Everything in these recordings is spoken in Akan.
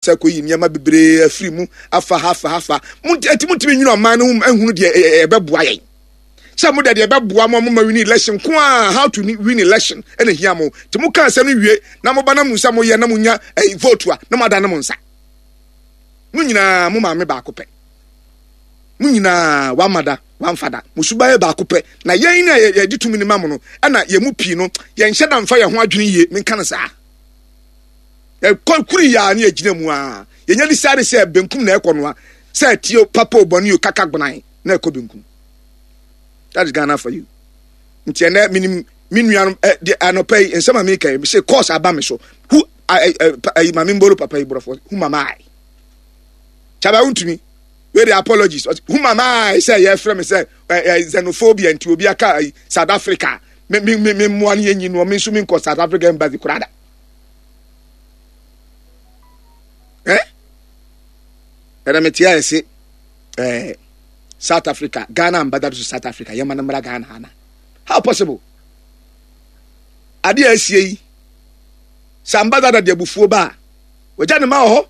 sɛ koyi nneɛma bebree afiri mu afa hafa mutimi nwino man no ehunu de ɛbɛboa yɛn sɛ mo de ɛbɛboa mo ma win election ko a how to win election ɛna hia mo te mo kan sɛ no wie na mo ba na mo nsa mo yɛ na mo nya vote a na mo ada na mo nsa mo nyina mo ma me ba akopɛ mo nyina wa mada wa mfada mo suba yɛ ba akopɛ na yɛn na yɛ di tumi ni ma mo no ɛna yɛ mu pii no yɛn hyɛ da mfa yɛ ho adwene yie men kan saa kuri ya ni ejina mu a yenya di sare se benkum na ekɔ no a se tio papa oboni o kaka gbanan na ekɔ benkum. That is Ghana for you. Nti na minua de anopai ensema me kai me say course aba me so who I mama mbolo papa ibrofo who mama I chaba untumi we the apologies who mama I say ye frame say xenophobia nti obi aka South Africa me mo an yenyi no me nso me nko South Africa embassy kurada. Eremetia say South Africa, Ghana ambassador to South Africa, Yamanamara Ghana. How possible? Adi SCA Sambada de Bufoba. Wajana Maho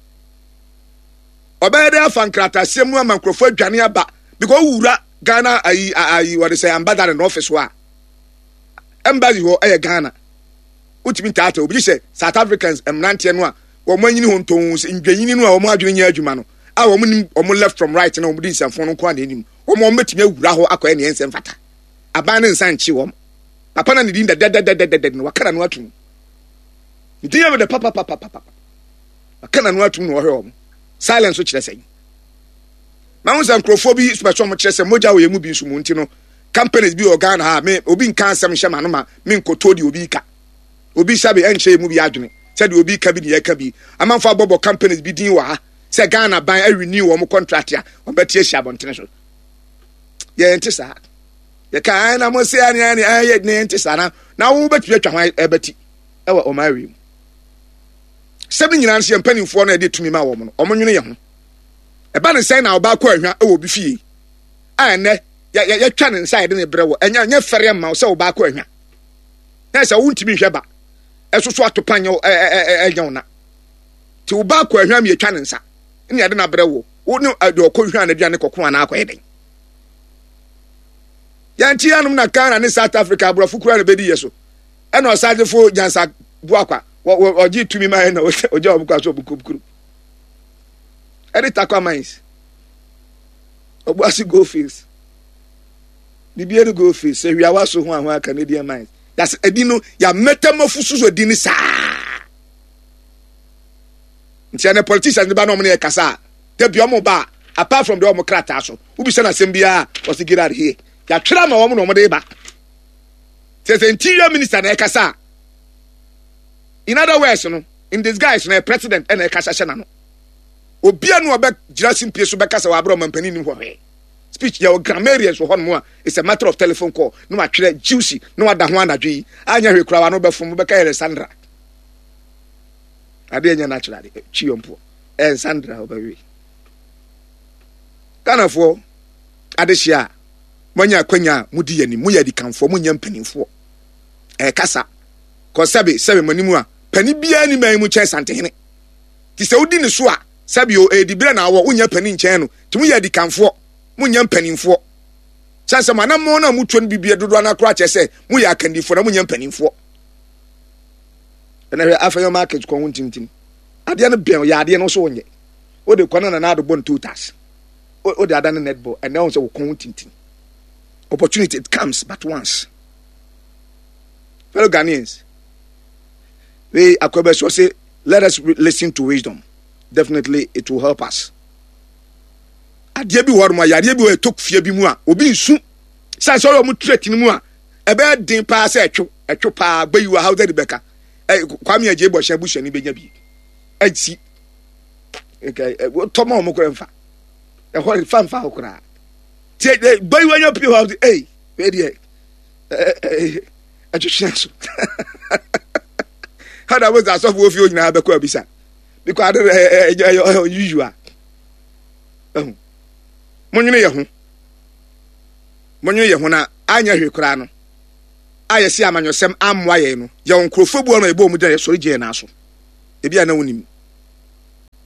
Obeda Fankrata, Semu Mancrophone Jania Ba, because Ura Ghana, I what say ambassador in office wa embassy ho Ghana. Ultimate tato, we say South Africans and Nantianwa. When you want to in Janu or Marjorie Jumano, our woman left from right and omudin some phone quantum, or more met me Raho Aquani and Fata. Abandon San Chiwom. Upon the din that dead, no, I can't watch him. You deal with the papa. I can't watch him or home. Silence, which they say. Mounts and Crophobia, special much as a moja we moving Sumuntino. Companies be organ, me, Obin cancer, Shamanoma, Minko told you Obika. Obi Sabi and Shay movie argument. Said will be cabin yakabi. Among for Bobo companies be diwa. Say Ghana buy a renew or more contract here. On better shab on international. Yeah, intesa. The kind I must say any antisana. Now who bet you try ebeti. Ewa o marry. 7 years and penny for no did to me my woman. O money young. A banner say now about queer will be fee. And ya trying inside in the brew and your ferry mouse so back queer. That's a wound to be sheba. Eso so atopanyo ejona ti wo ba kwa hwam ye twa nensa ne ade na brewo wo ne ade okɔhwa na aduane kokko ana akɔyeden yanti anum na Ghana ne South Africa abrofo kura na bedi yeso ɛna osadefo jansa buakwa oji tumi ma na oja obukwa so obukuru edita kwa mines obuasi go face bibiere go face se hwiawa so ho ahwa Canadian mines. That's Edino, ya metamorphosis of Dinisa. Ntiane politicians the banomene kasa. Tebiomo ba apart from the Democrats so. Who be send assembly was to get out here. Ya twa ma wo no ba. Says interior minister na kasa. In other words, no, in disguise na president and kasa shana no. Obi anu oba jirasim pie so be kasa wa bro mampani ni ho he. Speech your grammarians for one more. It's a matter of telephone call. No matter juicy, no matter one adri. Anya require no be from Beka Sandra. Adenya naturally. Chiompo. And Sandra Obewi. Kana for Adesia. Monya Quenya, Mudi and Muya di come for Munyam penny for. Kasa. Kosabi, 7 monimua. Penny be any man mucha santine. Tis Odin Swa. Sabio a di brana or Unya penny channel. To Muya di come for. Munyam pennyfo. Sansa manamo na mutwen bibia dodo na kra che mu ya kandifo na munyam pennyfo. Na afa market ko huntintin. Ade na bian ya ade no so wonye. O de kwana na ado bon 2000. O de ada na netball and now so ko huntintin. Opportunity it comes but once. Fellow Ghanaians, we akwebe so say let us listen to wisdom. Definitely it will help us. Adie bi wor mo ya adie bi we tok fie bi mu a obi nsu san so yo mu threat ni mu a ebe din pa se etwo pa gbayi wa how the beka kwame aje bo hye buhye ni benya bi aji to ma mo ko mfa e ho fa okra tie gbayi wa nya pi how the we die so how that was as of wo fi onyina be ko abisa because usual Monye ye ho na anya hwekura no ayesi amanyosem amwa ye no ye onkrofo bu no ebo mu de so je na so ebi ana wonim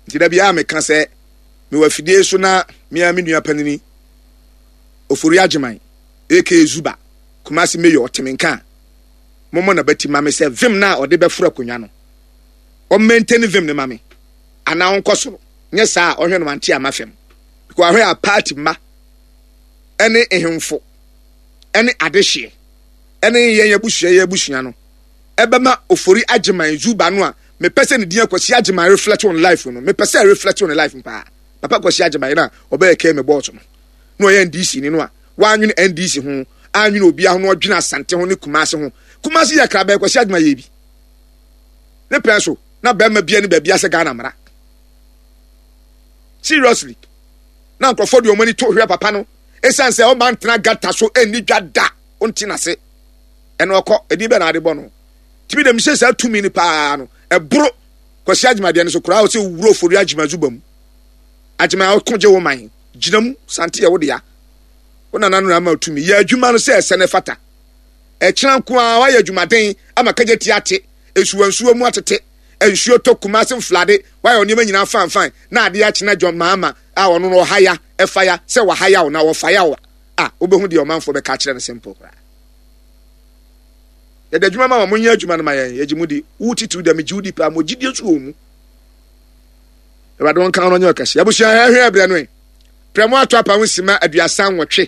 nti da bia me ka sɛ me wa fidie so na me nua panini ofori agyeman aka Zuba Kumasi meyo otemenka momo na bati mame sɛ vim na ɔde bɛfura konwa no o maintain vim ne mame ana onkɔsoro nye saa ɔhwe no mante amafem because ahwe a party ma ɛne ehemfo ɛne adehye ɛne yɛn abusua no ɛbɛma ofori agyeman Zuba no a me pese ne dia kwasi agyeman reflect on life no me pese reflect on life mpa papa kwasi agyeman na ɔbɛyɛ kɛ me boss no no yɛ NDC ni no a wanwene NDC ho anwene obi ahụ no dwena asante ho ne Kumasi ho Kumasi ya krabe kwasi agyeman yɛ bi ne penso na bɛma bia ne babia sɛ Ghana mara seriously na nkrofo de omani to hwe papa no esan sɛ o man tena gata so eni dwada onti na se ɛna ɔkɔ edi bɛ na ade bɔ no tibi dem hye sɛ tumi ni paa no ɛboro kwasi agyeman de no so kura o sɛ wuro ofori agyeman Zuba mu agyeman o konje wo man gyinam sante ye wo de ya wona nanu na ma tumi ya adwuma no sɛ ɛsɛ ne fata ɛkyena nko a wa ya adwumaden ama kagye ti ate esuwansuo mu atete ensuo to Kumasi mflade wa ya onima nyina fan na ade ya kyena John Mahama a ono no haya efaya sɛ wa haya wo na wo faya wo a obehu de omanfo be ka kyerɛ ne simple kra ya de adwuma ma mo nya adwuma no ma ya gimudi utitu da me judi pa mo gidie so omu e ba don kan no nya okase ya busia ya hwe abira no e premo ato apa ho sima aduasan wotwe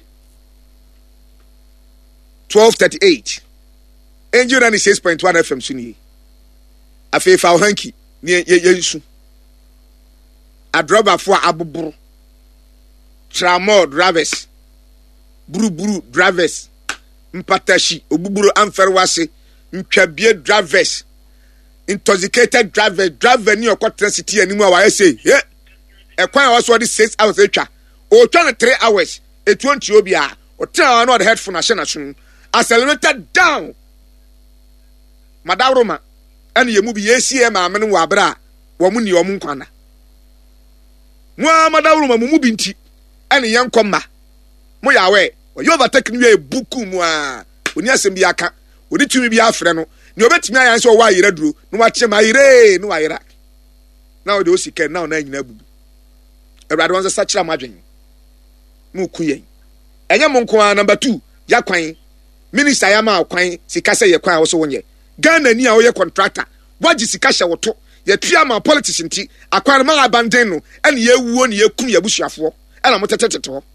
12:38 Angel 96.1 FM suni afefa ohanki ne yensu adroba fo aboboro tramod drivers buruburu drivers mpatashi obuburu amferwase ntwabie drivers intoxicated driver ni okotra city animu a wa say he ekwan a so de 6 hours etwa o twa na 3 hours etuonti obi a o tell no the headphone ahye na so accelerated down madawroma ene yemu bi yesie maame no wa bra wo mu ni o mu nkwana mu madawroma mu bi nti ene yenkomma mo yawe o yo overtake ni e buku mu a oni asem bi aka oni tumi bi afre no ni obetimi ayan se o wa yira duro no wa che ma yire no wa yira na o de o sika na o na nyina bubu Ebrad won sa kira madwen mu kuyen enye mo nko a number 2 yakwan minister ya ma kwan sika se ye kwan a wo so wonye Ghana ni a wo ye contractor waji sika hye woto ye tua ma politician ti akwan ma abandon no ene ye wuo ne ye kum ye busuafo ena mo tetetete ho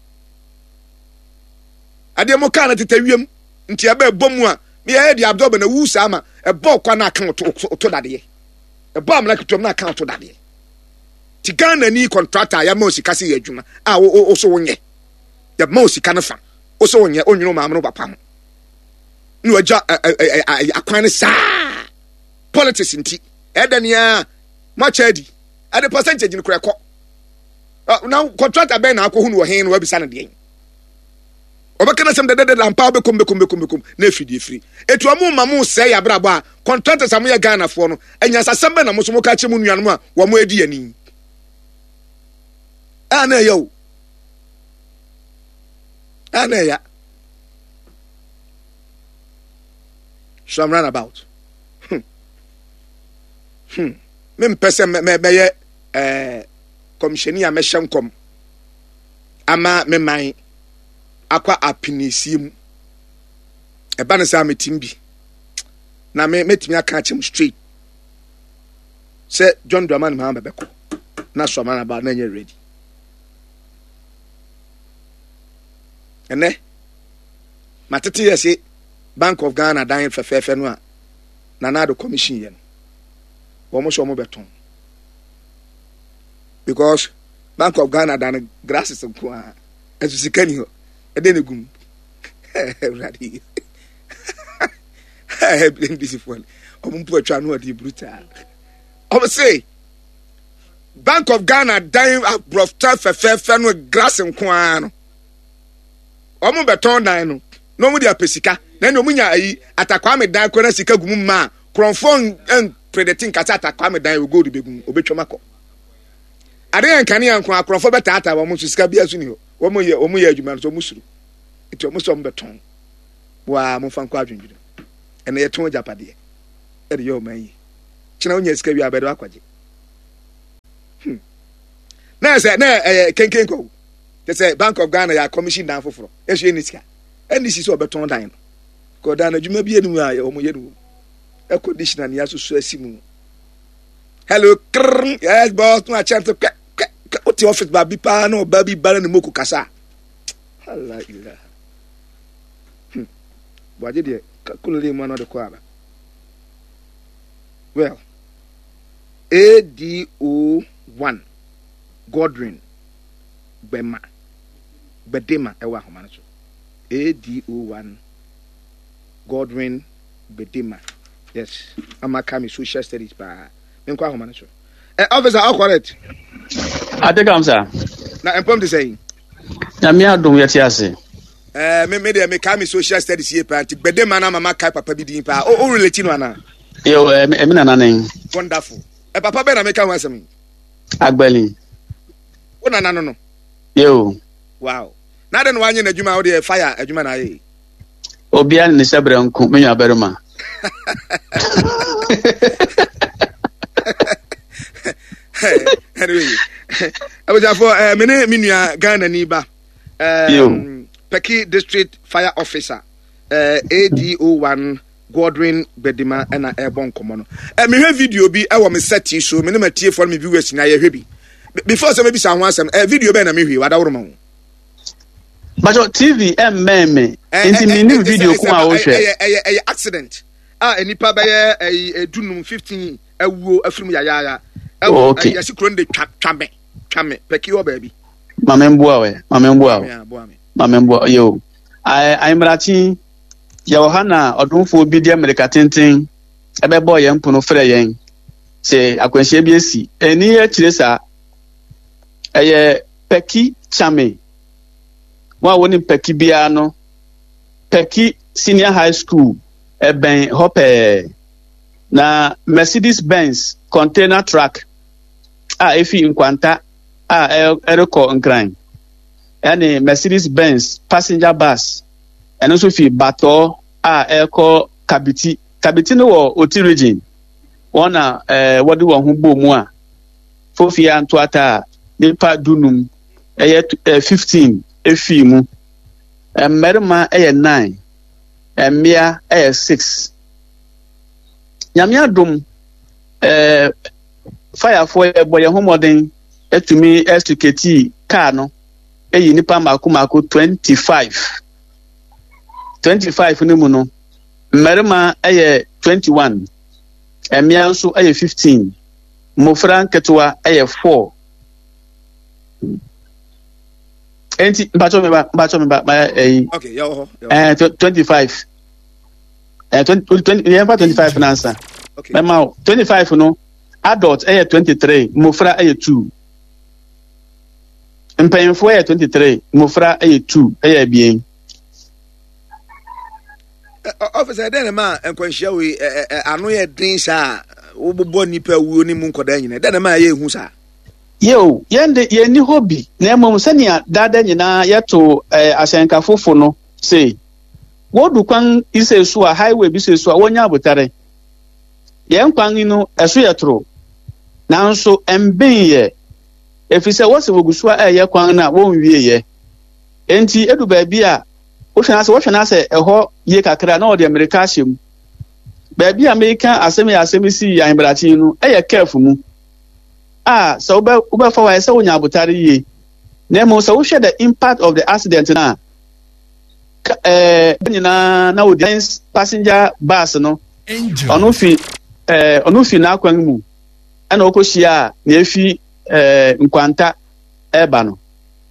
ade mo kana tetawiem nti aba ebomu a me ye di abdoba na wu sa ma ebo kwa na kan to dade ebo amla kitom na kan to dade ti Ghana ni contractor ya ma osika se ye adwuma a wo so wonye ya ma osika na fa wo so wonye onwunu ma amno papa ho ni waja akwan sa politics nti edania machadi ade percentage ni kureko now contractor ben na akohu no wo hen no wabisa na de obekana sem de lampa obekom na efidi efiri etu amu mamu se ya brabo a contractors amu ya Ghana fo no anya sasem be na muso mo ka che mu nuanom a wo mo edi ani ana yo ana ya so I'm run about me pese me ye commissioner me hyenkom ama me man akwa apinisim eba ne sa metimbi na me metimi aka chem straight say John Dramani Mahama beko na so man about na nye ready ene matete yesi Bank of Ghana dan fefefe no a na do commission yen wo mo so mo beton because Bank of Ghana dan grasses nko a ezusikani ho ede gum ready I blame this for omumpu atwa no odi brutal I say Bank of Ghana dan abrofta fefefe no grass nko a no omo beton dan no mo dia pesika na no munya ayi atakwa me dan ko na sika gum ma kronfon en predicting kata atakwa me dan we go begum obetwamako ade yankane yanko akronfo betata wo mo sika bia su ni ho wo mo ye adwuma so musuru eti wo so mbeton wa mo fanko adwendwene ene ye ton japade e de yo man yi kina onya sika wi abedo akwaje na say na kenkenko they say Bank of Ghana ya commission down for ehwe ni sika eni si so obeton dan ko dan adwuma bi enu a omo ye nu e conditioner ni asusu asimu hello yes boss no a chance what the office ba bi pa no ba bi ba na moku kasa Allah ila boade de kulele mo no de ko aba well ADO1 Godwin Bedema ewa homa no so ADO1 Godwin Bedema yes amaka mi social studies pa me kwa homa no so officer how correct Adekam sir na empom de say na me adom yeti ase me de me ka mi social studies here pa anti Bedema na mama kai papa bi din pa o relate no ana yo me na nanen wonderful papa be na me ka ho asem Agbali wona na no yo wow na de no anye na adwuma wo de fire adwuma na ye obia ni sebre nko me nwa beruma anyway I was for me nua Ghana ni ba Peki District Fire Officer ADO1 Godwin Bedema na airborne komo no me hwe video bi e wo me seti so me na matie for me viewers na ye hwe bi before say maybe sa ho asem video be na me hwe wada woro ma but TV meme enti me ni video kuma wo hwe accident enipa be ye dunum 15 awuo afirim yaya okay yasikro nde twame Peki o baby mamemboa yo I mrachi Yohana odunfo bi de America tenten ebebo ye mpuno frɛ yen se akwanhye bi esi eni a kire sa eye Peki Chame wa woni Peki bia no Peki Senior High School eben hope na Mercedes Benz container truck efi nkwanta ereko nkran ene Mercedes Benz passenger bus eno so fi bato eko kabiti no wo oti region wona wodi wo ho bo mu a fofi anto ata nipa dunum 15 efi mu mmerma 9 mmea 6 nyamia dum fire for boy homoden etumi estiketi car no eyi nipa mako 25 ni mu no mmerima 21 emia nso 15 mofra nketewa 4 enti bacho me ba okay yo 25 25 na answer okay mema 25 no adult 23 mofra 2 mpanyinfo 23 mofra 2 bien officer den ma enkwanhia we ano ye din sa wobobo nipa wuo ni mu nkoda nyina den ma ye hu sa yo yende ye ni hobby na emom sania dada nyina yeto asenka fofo no say wodu kwan isesu a highway bi sesu a wonya abotare ye nkwan no eso yetro nanso emben ye efise wose wogusu a ye kwan na wonwie ye enti edu ba bia wohwana se eho ye kakra na ode America ahyem ba bia America asemi si ya imbrachi no eye careful mu so ube fa wa se wonya abotare ye na mo so wohwe the impact of the accident na na audience passenger bus no onu fi na akwan mu ana okohia na efi nkwanta eba no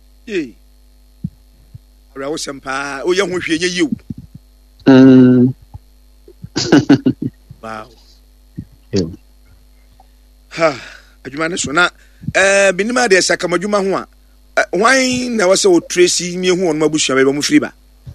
rawo sempa o ye ho hwe ye yiw wow adwuma ne so na binima de sakam adwuma ho a wan na wase o tracy mi hu on mabusua be mu firi ba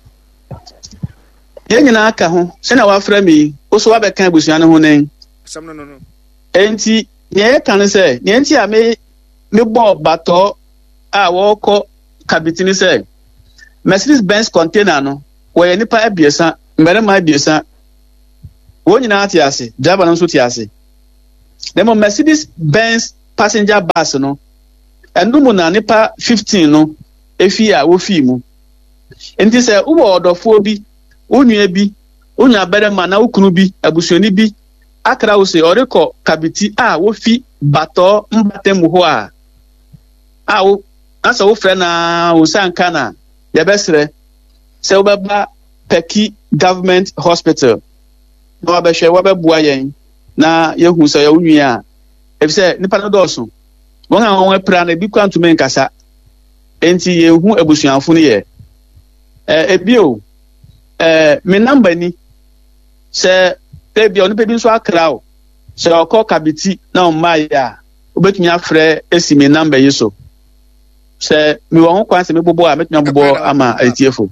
ye nyina aka ho se na wa fra mi o so wa be kan abusua ne ho nen asam no enti ye kan se ye enti a me bo bato a wo ko kabitini se Mercedes Benz container no we nipa abiesa mmerema abiesa wo nyina ati ase driver no so ti ase demo Mercedes Benz passenger bus no ɛnum na nipa 15 no efi a wofi mu nti sɛ wo ɔdɔfoɔ bi onua bi onua barima na okunu bi abusuani bi akra wo sɛ ɔrekɔ kabiti a wofi batɔ mbatemu hɔ a wo asa wo frɛ na wo sanka na yɛbɛsrɛ sɛ wobɛba Peki Government Hospital na wabɛhwɛ wabɛboa yɛn na yɛhu sɛ yɛwo nua a efisɛ nipa no dɔɔso wɔn a wɔn apira na ebi kɔ ntoma nkasa enti yɛhu abusuafo no yɛ ebio me number ni sɛ ebi onipa bi nso akra o sɛ ɔkɔ kabiti na ɔmma yɛ a obetumi afrɛ esi me number yi so sɛ me wɔ ho kwan sɛ me bobɔ a metumi bobɔ ama atiefo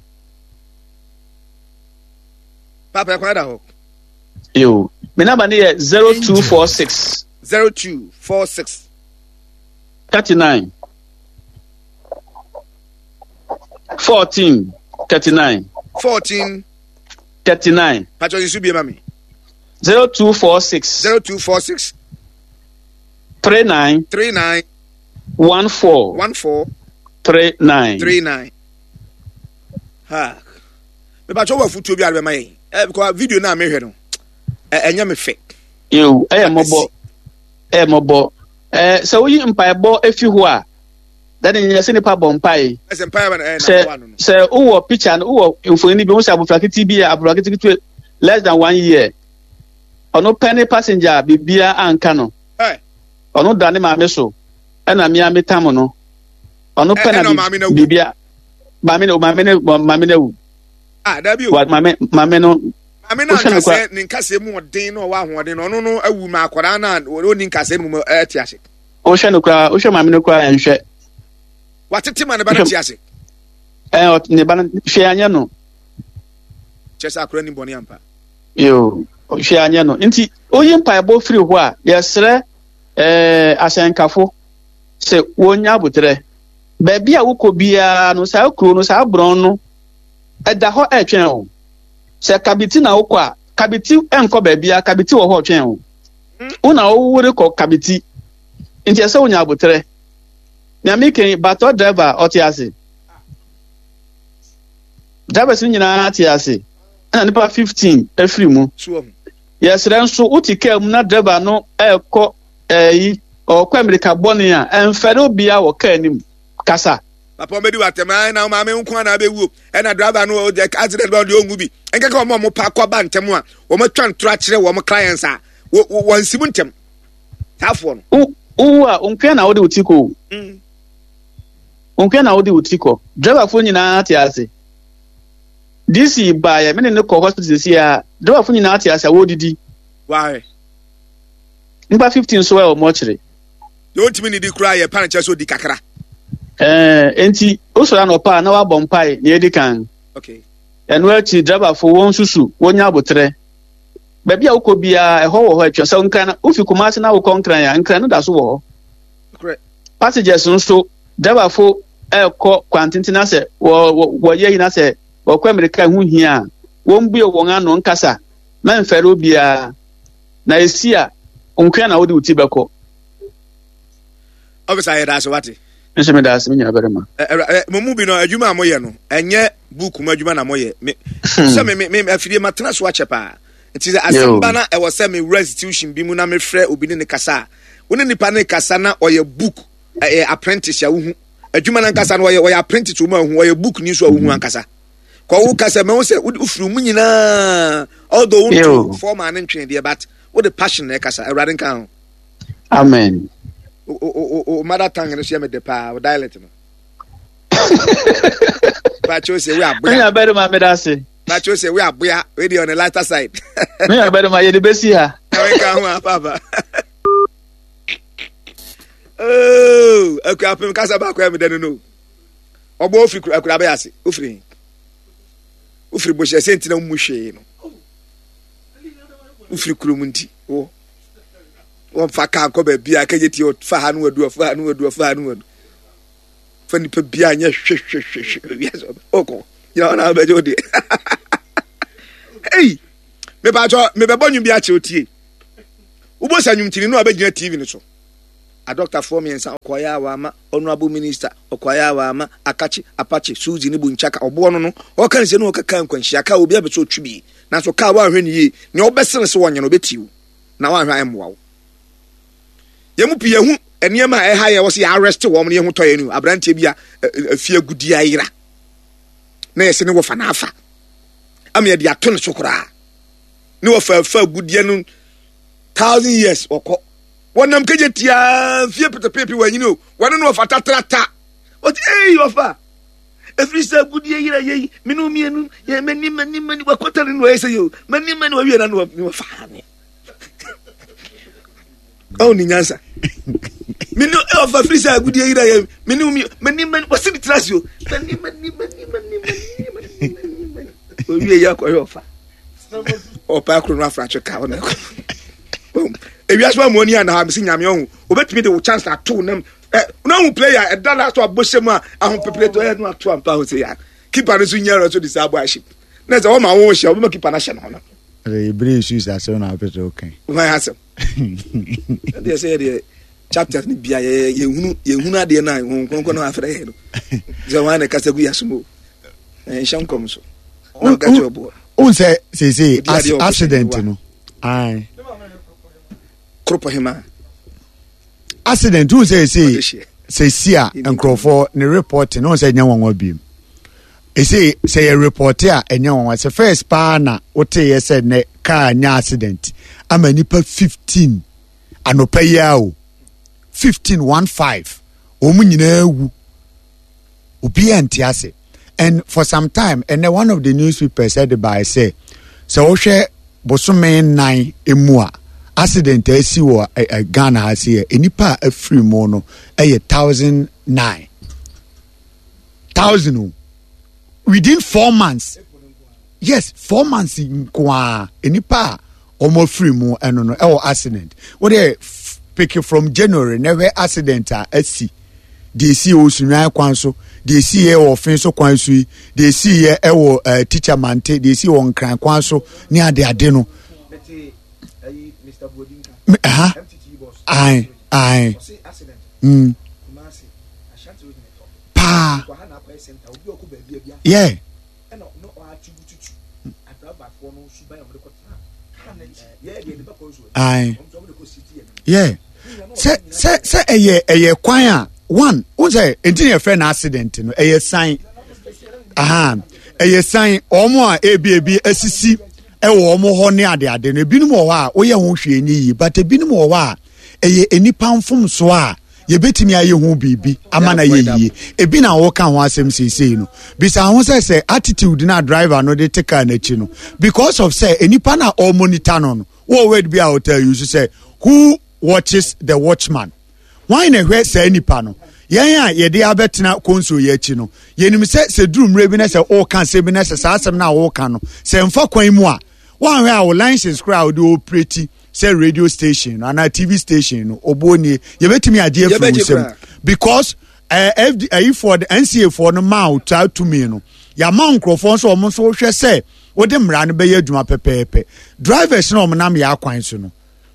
papa kwa da ho yo me number ni yɛ 0246 39 14 39 pacho yisu bi mami 0246 39 14 39 ha me pacho wa futu bi arbe mai because video na me hwe no enya me fe yo mobo sɛ woyi mpaebɔ efi hɔ a dade nyɛ sɛ nipa bɔ mpae sɛ wowɔ picture no wowɔ mfonini bi wo sɛ abofrakete bi a abofrakete less than 1 year ɔno pɛ ne passenger bibia anka no ɔno da ne maame so ɛna mea metam no ɔno pɛ na bibia maame no wu dabi o maame no maame na nkase ne nkase mu ɔden na ɔwɔ ahoɔden no ɔno no awu ma akwadaa na ɔni nkase no mu ɛte ase wohwɛ no kora wohwɛ maame no kora ɛnhwɛ watete ma ne ba no te ase ne ba no hwɛ anyɛ no kyɛ sɛ akwadaa ni bɔne ampa yo hwɛ anyɛ no nti oyi mpaebɔ firi hɔ a yɛsrɛ ahyɛnkafo sɛ wonya abotrɛ baabi a wokɔ biara no saa kuro no saa borɔn no ɛda hɔ ɛtwɛn o sɛ kabiti na wokɔ a kabiti ɛnkɔ baabi a kabiti wɔ hɔ twɛn o wona wowore kɔ kabiti nti ɛsɛ wonya abotrɛ na meken batɔ driver ɔte ase drivers nyinaa te ase ɛna nipa 15 afiri mu yɛsrɛ nso wote kaa mu na driver no ɛkɔ ɔkɔ Amerika bɔne a ɛmfɛre obia wɔ kaa nim kasa papa medi watem na maame nko na abewu na driver no de accident ba de ongu bi enkeka omo pa kwa ba ntem a omo twa ntora kire wo clients a wonsimu ntem tafo no a onkwe na wode utiko onkwe na wode utiko driver fo nyina ate ase DC ba ya me ne ko hospital si a driver fo nyina ate ase wodidi why nipa 15 so e o mo kire don't mean di kura ye pan so di kakra enti osora no pa na wa bompai na edi kan okay enu achi driver fo won susu wonya abotre baabi a wokɔ bia ɛhɔ wɔ hɔ atwa sɛ nkran na ofi Kumasi na wokɔ nkran ya nkran no da so wɔ hɔ correct passengers nso driver fo ɛkɔ kwantintina sɛ wɔ yɛ hina sɛ wɔkɔ Amerika hu hia wɔn bue wɔn ano nkasa na mfɛre obia na esi a nkran na wode uti bɛkɔ officer yɛ da so wate nse me da asemi nya berema momu bi no adwuma amoye no enye book mu adwuma na moye se me afidie matena so achepa nti se asamba na e wo se me restitution bi mu na me frɛ obi ne kasa woni nipa ne kasa na oye book apprentice ya wuhu adwuma na kasa na oye apprentice mu ahu oye book ni so ahu ankasa ko wo kasa me wo se ufuru mu nyina although won former ne ntwe de but wo the passion na kasa awrade kan amen o mother tongue no share me the pa dialect no Pacho say we aboya me better ma me da say Pacho say we aboya we dey on the lighter side me better ma ye de besi ha we kan ho papa oh akwa pem kasa ba kwa me de no obo ofri akura ba yase ofri bo she senti na mu hwe no ofri kuro mu nti o won fa ka ko ba bia ka yeti o fa ha no adu fa ni pa bia nya hwe oko ya na ba jodi hey me ba bonyu bia che otie ubo sa nwumtiri no abagina TV ni so a doctor for me and okoya wama honorable minister okoya wama akachi apache suzi ni bunchaka obo no o kan se no kaka nkwanhia ka obi abeso twibi na so ka wa hwe ni ye ne obesene se wonye no betiw na wa hwe ayemwa wo yemu pie hu eniema e ha ye wo se arrest wo ne hu toye ni abrantie bia afie gudi ayira na yese ne wo fa na afa am ye dia to ne sokora ne wo fa gudi no 1000 years oko wonam keje tia fie petepepe wanyini o wone no fa tatrata oti ofa efrisa gudi ayira ye minu mienu ye mani wakotare no yese yo mani wa wie na no fa ne oh ni nyansa minu ofa frisa gudi ayira ye minu mani wasini trasio mani o wie ya ko ofa opa kro no afra cheka ona ewiaswa mo ni ana ha misi nyame ohun obetumi de wo chance na to nam na hu player e da last aboshem a ahun pepleto e no ato ampa ho se ya keeper no so nyaro so disable aship na ze wo ma wo hye wo keeper na hye no e bre issues aso na apeto okay why hasem they say the chapter ni bia ye hunu ade na konko no afre he no ze wan ka sagu yasumo sham kom so na ga job o say accident no ai kropo hima accident who say sia enkrofo ne report no say nya wonwa biem e say a report a enya wonwa say first pa na wote ye say ne car nya accident ama nipa 15 anopa ya o 15 omu nyina ewu obi antiase and for some time and one of the newspapers said by say so wo hwe bosome 9 emua accident esi wo Ghana hase enipa afri mo no 1009 within 4 months. Yes, 4 months kwa enipa omo free mo eno no e accident what they pick from January never accident asi they see osunwan kwan so they see e ofin so kwan so they see e wo teacher mante they see on kran kwan so ni ade no I pa yeah I yeah say eye kwan a one who say engineer friend accident no eye sign eye sign omo a ebi asisi ewo omo ho ne ade no ebinum wo ha wo ye ho hwe ni yi but ebinum wo ha eye enipa mfom so a ye betimi aye ho bibi ama na ye yi ebi na wo kan ho asem sesei no bisa ho say attitude na driver no de take na chi no because of say enipa na all monitor no wo word be out tell you say who watches the watchman why na hwe say enipa no yen a ye de abetena konso ye chi no yenim se drum re bi na se o kan se bi na se asem na wo kan no se mfa kwan mu a one where our license crowd operate say radio station and a TV station oboni ye betimi ade afusem because if for the NCA for no mouth out to me no ya man microphone so omo so hwe say wo de mra no be ye adwuma pepepe drivers no omo nam ya kwan so no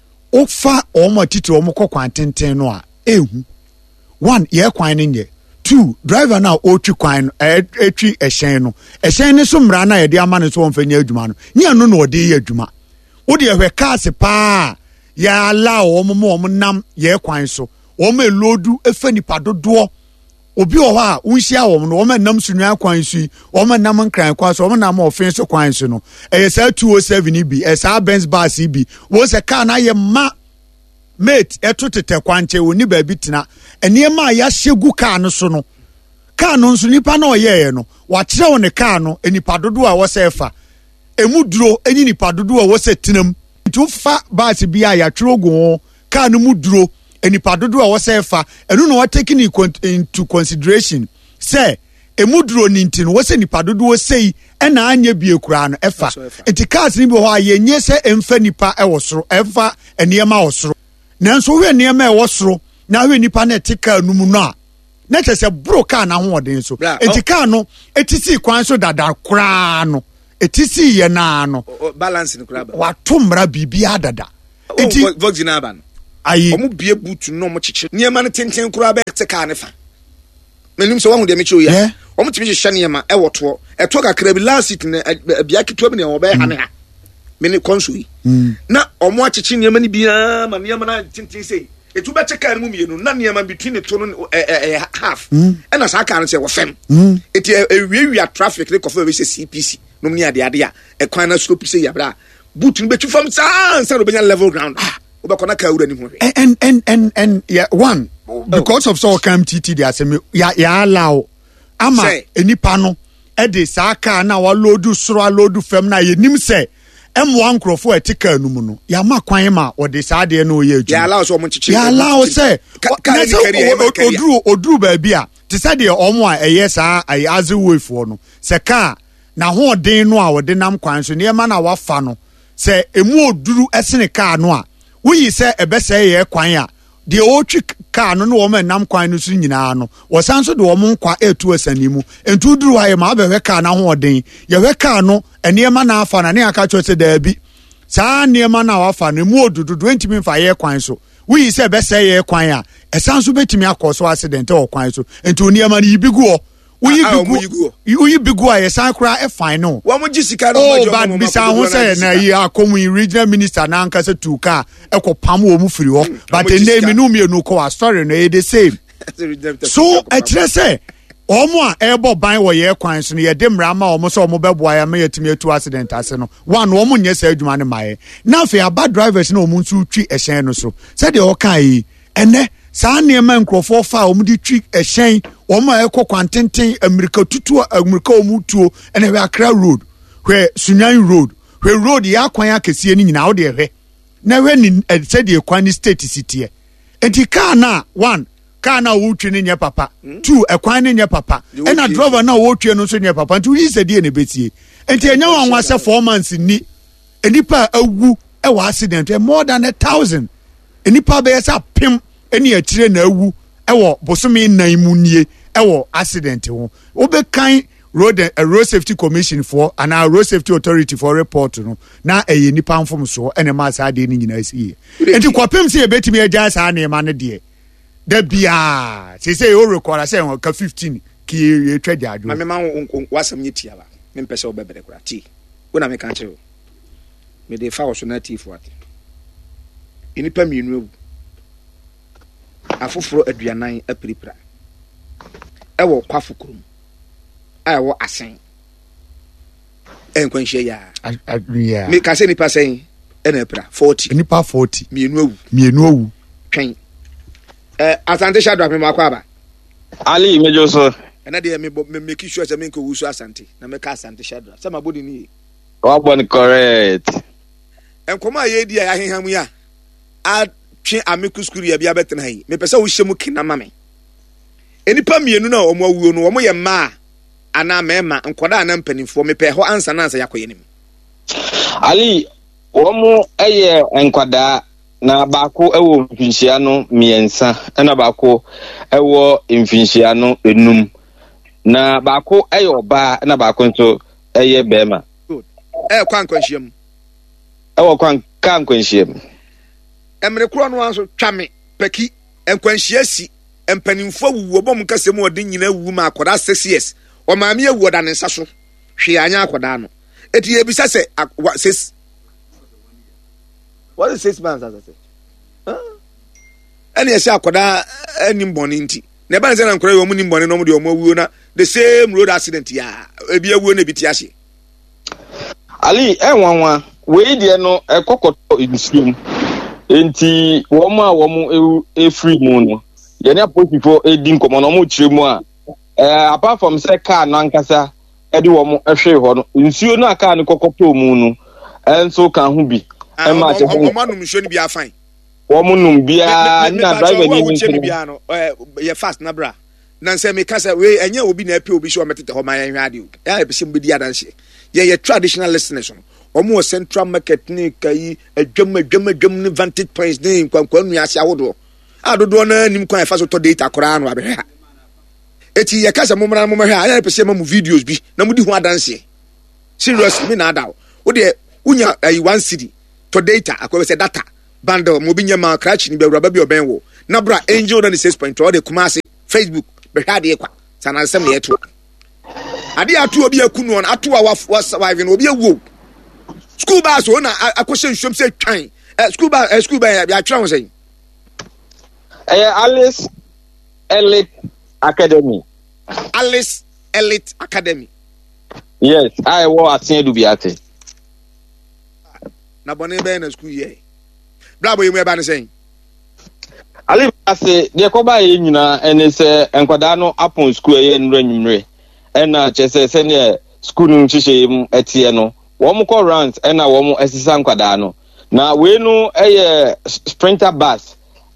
ofa omo titi omo kokwan tenten no a ehu one ye kwan ne nye two driver now otwi kwan etwi ehyen ne so mra na ye de ama ne so omfanya adwuma no nya no no de ye adwuma wo de hwe cars pa ya la omo nam ye kwan so omo elodu efani padodo obi o ha unhia wo no omo nam sunua kwan so omo nam nkran kwan so omo nam ofin so kwan so no esa 207 bi esa Benz bus bi wo se car na ye ma mate etotete kwanche oni ba bi tena eniema ya hyegu car no so no car no nso nipa na oyeye no wa kire wo ne car no enipa dodo a wo se fa emu duro enyi nipa dodo a wo se tenam ntu fa bus bi a ya twero go car no mu duro enipa dodo a wo se fa enu no taking into consideration say emu duro ni ntino wo se nipa dodo wo sei ena anya bi ekura no efa enti cars ni bi ho a ye nye se emfa nipa e wo soro efa eniema wo soro nanso hwe niema e wo soro na hwe nipa na etika numu no a na tese bro car na ho odin so enti car no etisi kwan so dada kura no etisi ye na no balance ni kura ba wa to mra bibia dada enti vox na ba no ayi ɔmo bie boot no ɔmo kyekye nneɛma no tenten koraa bɛ te kaa ne fa menim sɛ wahu deɛ mekyɛ o ya ɔmo tumi hyehyɛ nneɛma ɛwɔ toɔ ɛtoɔ kakra bi last seat no bia ketewa bi ne ɔbɛyɛ ha ne ha mene kɔnso yi na ɔmo akyekye nneɛma no biara ma nneɛma no tenten sei etu bɛkyɛ kaa no mu mmienu na nneɛma between ne to no half ɛna saa kaa no sɛ wɔfɛm eti ewiewia traffic ne kɔfɛ bɛ sɛ CPC nom ne ade a ɛkwan na slope sɛ yabra boot no bɛtwi fam saa nsa no bɛnya level ground wobɛkɔ na kaa wura ni ho and yeah, one because of so come TT they asem ya allow ama enipa no e de saa car na wa loadu soro loadu fam na yenim se M1 crofo etika anu mu no ya ma kwan ma o de saa de na o ye adu ya allow so mo chichi ya allow se oduru ba bia te say de omo a eye saa ai azewefo no se car na ho den no a o de nam kwan so ne ma na wa fa no se emu oduru esene car no a wuyi se ebese ye kwan a de otwi car no wo nam kwan no so nyinaa no wosan so de wo nkwa etu asanimu entu duru ha ye ma be hwe car na ho den ye hwe car no enema na afa na ne aka cho se da bi saa enema na wafa no mu odudu 20 min fa ye kwan so wuyi se be se ye kwan a esan so betimi akoso accident o kwan so entu enema no yibigu o uyi bigu a yesan kura e fine no wa mo gisika no mo bad bisa ho say na yi akomu regional minister na anka se tuka e ko pam wo mu firi ho but the name no me no ko story no e the same so e kire say omo a e bo ban wo ye kwan so no ye de mra ma omo so omo beboa ya me yetimi atu accident ase no one omo nye say adwuma ne maye na fe aba drivers na omo nsu twi ehyen no so say de o kan yi ene saa nneɛma nkurɔfoɔ fa a wɔn de twi ɛhyɛn wɔn a ɛkɔ kwantenten amirika tutu amirika wɔn tuo ɛna hwɛ Accra road hwɛ Sunyan road hwɛ road yɛ akwan akɛseɛ no nyinaa wɔde ɛhwɛ na hwɛ ni sɛdeɛ kwan ne state si teɛ eti kaa na one kaa na wɔtwi ne nyɛ papa two ɛkwan ne nyɛ papa ɛna driver na wɔtwi no nso nyɛ papa nti wɔyi sɛ deɛ na ebetie eti ɛnyɛ wɔn anwa sɛ 4 months ni enipa awu ɛwɔ accident more than 1,000 enipa bɛyɛ sɛ apem eni atire na awu ewo bosome nan mu nie ewo accident ho obekan road safety commission for and road safety authority for report no na eye nipa mfom so ene ma sa de ni nyina sie enti kwapem se ebetimi agya sa na ema ne de da bia se o record say ka 15 ki e twede adwo ma me ma wasam nyitia ba me mpese obebere kura ti wona me kan kire me de fa wo so na ti fo ate enipa mienu awu afoforo aduanan apiripira ewo kwafukrum ewo asen enkwanhye ya me ka se nipa sen ena apira 40 nipa 40 mienu awu twen asante shadwa me makwa aba ali mejo so ena de me make sure say me ko wusu asante na me ka asante shadwa say my body ni wa bon correct enkoma ye di ya henham ya twe amekuskuru ya bia betena yi me pese wo hyemu kina mame enipa mienu na omo awuo no omo ye ma ana mema nkoda ana mpanimfo me pe ho ansa na ansa yakoye nim ali omo eye enkwada na baako ewo mfinhyia no miensa na baako ewo mfinhyia no enum na baako eye oba na baako nso eye bema kwan kwanhyiam ewo kwan kan kwanhyiam emre kro no anso twame paki enkwanhyia si empanimfo wuwo bom kasem odi nyina wu ma akoda 6 years o maame awu da ne nsa so hwe anya akoda no eti ebisa se 6 what is 6 months as I say ani ese akoda anim boni nti na eba nse na nkora yo mu nim boni no mu de o mawuo na the same road accident ya ebi awuo na biti ase ali enwanwa we die no ekokoto insuum enti womo a womo free mu no ye na posifo edi nkomo no mo kire mu a apart from say car no ankasa edi womo ehwe ho no nsuo no aka ne kokoto mu no enso kan ho bi e ma che womo num nsuo ni bi afan womo num bia na driver ni nsuo bia no ye fast na bra na nse me kasa we enye obi na apie obi so metete ho ma yan hwade ya epese mbedi adanse ye traditional listeners no omo central market ni kai adwam ni vantage points ni kwankwan nu ase awodo adodo na nim kwan fa so to data kora no abehwa eti ye kasa momra momhwa aya pese ma mu videos bi na mudi ho adanse serious me na ada wo de unya 1 city to data akwa se data bundle mo bi nyama crash ni be wura ba bi oben wo na bra angel 96.3 o de Kumasi Facebook be hwa de kwa sana sem na yeto ade atu obi akunu on atu a survive no obi awu school bus o na akose nhwom se twan school bus ya twa won say Alice Elite Academy. Alice Elite Academy. Yes, I was Asen Dubiate. Na bone be na school ye. Bravo you me ba ne say. Ali ase de ko ba ye nyina ene se enkwada no upon school ye nra nyimre. Ena chese se ne school no chihye mu etie no. Wo mo call rounds ena wo mo asisa nkwada no. Na we no eye sprinter bus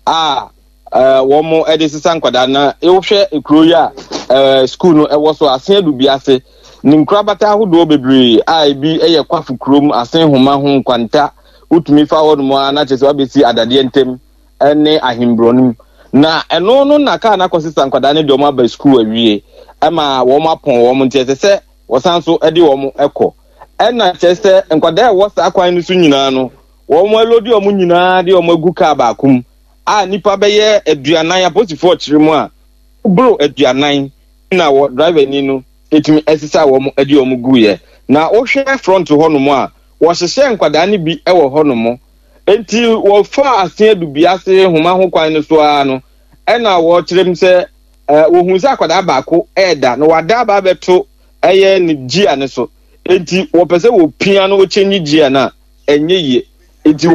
wo mo edisisa nkwada na e wo hwe ekuro ya school no e wo so Asen Dubiase. Ninkrabata ahodo bebre bi eye kwafu krom Asen homa ho nkwanta utumi fa ho no na chese wabesi adade ntem ene ahimbronim na eno no na ka na kosisa nkwada ne de omo aba school awie ama wo mo apon wo mo ntese se wo sanso ede wo mo ekọ ena chese nkwada e wo sa akwan no su nyina no wo mo elodi omo nyina de omo agu ka ba akum nipa beye aduanan aposifo chiremu a bro aduanan na wo driver ni no etimi esisa wo mo ede omo gu ye na wo hwe front ho no mo a wo hyehye nkwada ne bi e wo ho no mo enti wo fa Asen Dubiase homa ho kwan no so no ena wo kyerem se wo hu se akwada baako eda no wada ba beto eye ni gia ne so enti wo pese wo pia no wo chenyi gia na enye ye enti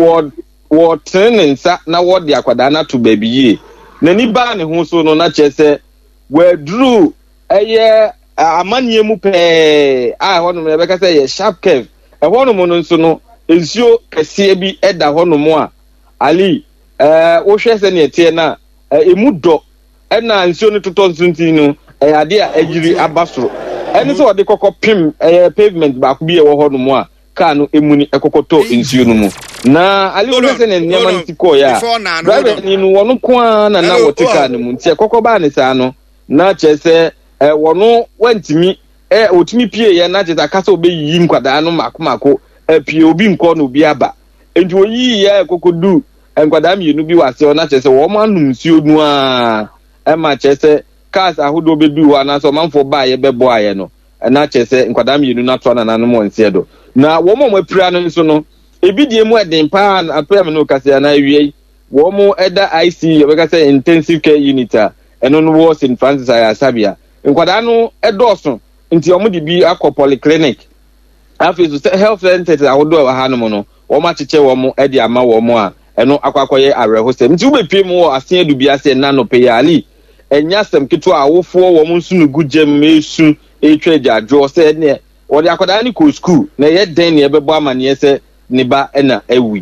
wo tenensa na wo de akwada na to baby ye na ni ba ne ho so no na chese we drew eye amanie mu pe ho no me be ka se ye sharp curve ho no mo no so no ensio kese bi eda ho no mo a Ali wo hwe se ne etie na emu do na ensio no toto nsunti no ade a agiri abasoro ene so de kokopim pavement ba ko bi e wo ho no mo a ka no emuni ekokoto ensio no mu na Ali wo se ne nyama ntiko ya driver ni no wono kwa na wote ka no mu ntie kokoba ne sa no na chese wono wantimi otimi pie ye na chese akasa obeyi nkwada no makomako pie obi nko no obi aba enti oyi ye kokodu nkwada mienu bi wase ona chese wo ma num nsuo nu a ma chese cars ahodo bedu wa na so manfo ba ye bebo aye no na chese nkwada mienu na to na nanom onse do na wo mo apira no nso no ebidie mu eden pa na apira no kase na awie wo mo eda IC ye be ka say intensive care unit eno no wo St Francis Ayasabia nkwada no edoso nti omo de bi akọ polyclinic afi so health centers ahodo wa hanom no wo ma cheche wo mo edi ama wo mo a eno akwakoye arehosem nti ubepie mu wo Asen Dubiase na no pe Ali enya sem keto a wofo wo mo nsu no gugem mesu etwa jadwo se ne wo de akwada ni ko school na ye den ne bebo amane se ne ba na awi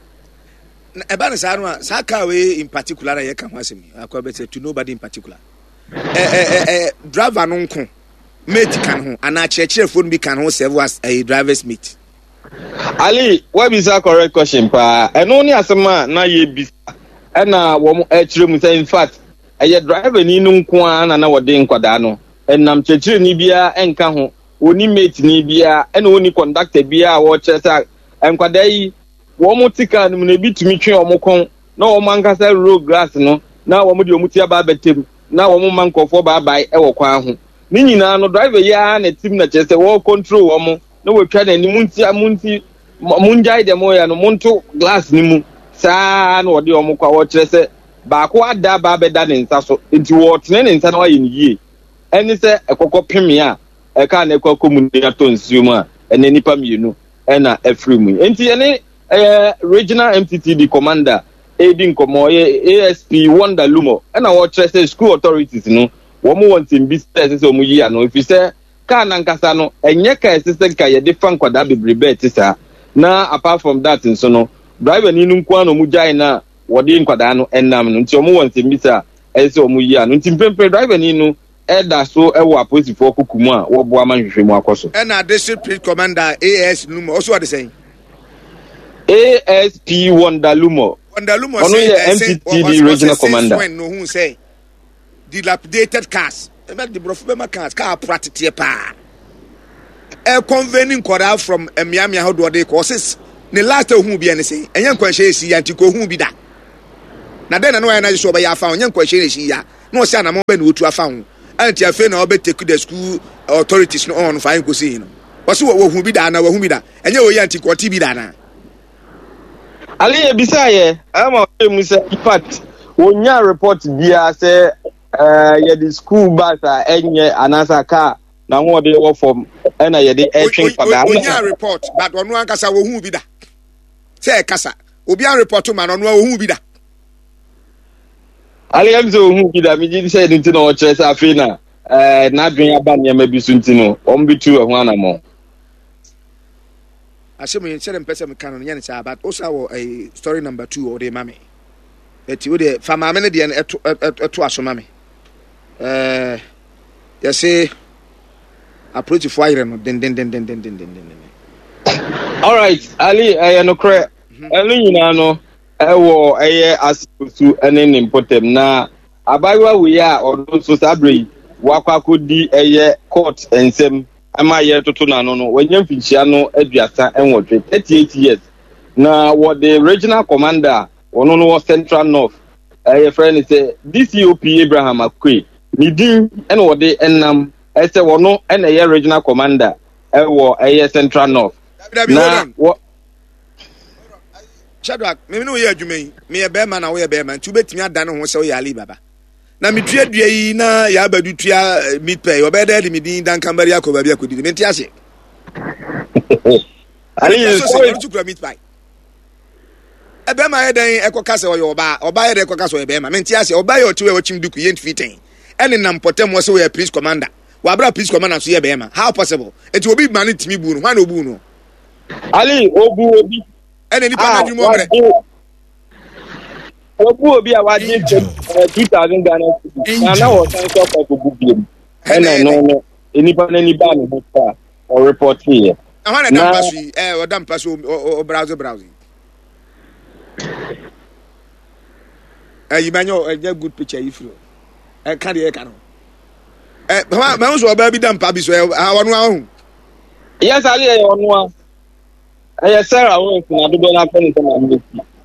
eba ne sa no sa ka we in particular ye ka ho asem akwabete to nobody in particular driver no nko mate kan ho ana church phone bi kan ho serve as a driver's mate Ali what is a correct question pa eno ni asema na ye bisa na wo mo akire mu say in fact eye driver ni nko ana na wode nkwada no enam church ni bia enka ho oni mate ni bia ena oni conductor bia wo chesa nkwada yi wo mo tika no na bitumi twe o mo kon na wo mankasa road grass no na wo mo de o muti aba betem na wo mo mankofo ba bai e wo kwan ho ni nyina no driver ya na team na chese wo control wo mo na wo twa na ni munti munjai de mo ya no monto glass ni mu saa na wo de o mo kwa wo chese ba ko ada ba be da ne nsa so enti wo tene ne nsa na wa ye ni yie eni se ekokopem ya e ka na ekokomunia to nsium a ene nipa mienu ena efrimu enti ene regional MTTD commander edi nkomo ASP Wonder Lumo ena wo chese school authorities no wo mo want in business so mo yi ano if say ka na nkasa no enye ka esese ka ye de fan kwada bebrebe etisa na apart from that nso no driver ni nu nko ano mo jai na wo de nkwada no enam no nti o mo want in business ese o mo yi ano nti mpempe driver ni nu eda so ewo aposifo kokumu a wo boa manhwehwemu akoso ena district commander AS Lumo also what they saying ASP Wonder Lumo say MTTD regional commander when no who say dilapidated cars about the brofema cars car practice pa convening corral from Miami how do they causes ne last ohu bi ene say enye nkwanhye esi ya nti ko ohu bi da na den na no na so oba ya fa onye nkwanhye esi ya na o se na mo be na otu afa ho anti afa na obe take the school authorities no on fa ko see no wo se wo hu bi da na wo hu bi da enye o ya nti ko ti bi da na ali ebisa ye ama mu say in fact wonya report dia say ye the school bus enye anasa car na wo de wo form na ye de etwen pada wonya report but onu ankasa wo hu bi da say kasa obi an report ma no wo hu bi da ali emzo hu bi da mi ji say nti na o chere say afi na na dwen aba ne ma bi su nti no om bi tu ho anamo asem yen chere mpese me kan no nya ne cha but osa wo story number 2 o de mame eti wo de fa mame ne de eto aso mame you say approach fire no den. All right, Ali, no cre. Elu nyina no ewo asisu ene ne impotem na abayiwa we ya odo so sabre wakwakodi court ensem ama ye toto na no wanyam fichia no aduasa enwotwe 38 years na what the regional commander ono no Central North friend say DCOP Abraham Akwe ni din ene wode enam ese wono ene regional commander ewo Central North na Shadrack me no ye adwuma yi me ye be ma na wo ye be ma nti obetimi ada ne ho se wo ya Ali Baba na metua dua yi na ya badu tua meat pay obeda de medin dan kambari akoba bi akodi me nti ase Ali so to kura meat pay ebe ma ye dan ekokase wo oba ye de ekokase wo ebe ma me nti ase oba ye otiwe wo chimduku ye nfiten ene nam potem wo se wo ye police commander wa bra police commander so ye be ma how possible enti obi ma ne timi bu no hwa na obu no Ali obi ene ni pa na dwuma bre obi a waje 2000 Ghana cedis na wo san so for bubiem ene no enipa na ni ba no pa or report here na dam pasu o dam pasu o browse you manyo a good picture if you can you can ma so oba bi dam pa bi so awonu ahun yes Ali e onu a Sarah won na do na pen na mi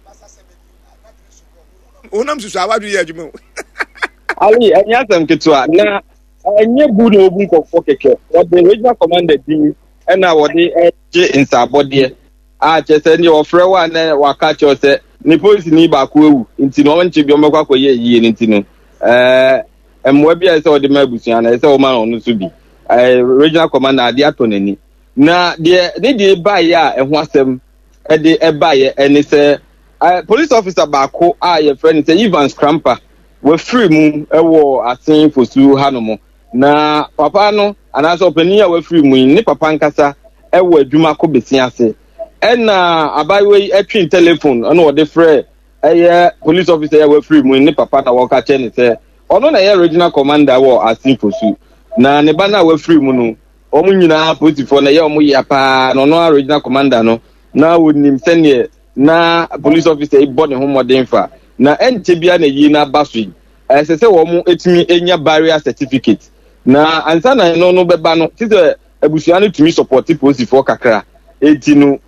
onam susu awadu ye adwuma Ali enya sam ketwa na enye bu na obu nkofo keke what the regional commander din na what the insabode a chese ni ofre wa na waka chose ni police ni ba ko ewu nti no nche bi omekwa koye yie nti no emwa bia ese odi mabusuan na ese o ma onu so bi regional commander ade atonani na de ba ya eho asem de ba ye eni se police officer baako a ye friend say Evans Cramper we free mu ewo asen fosu hanomo na papa no anaso opani a we free mu ni papa nkasa ewo adwuma ko besia ase na abayi etwin telephone na wo de frɛ police officer we free mu ni papa na wo ka che ni say ono na ye regional commander wo asen fosu na ne ba na we free mu no omu nyina positive na ye omu ya pa no no regional commander no na wonim sene na police officer ibone ho modern fa na ente bia na yi na baso sese wo mu etimi enya barrier certificate na ansa na no beba no tise abusuan no tumi support positive kakra etinu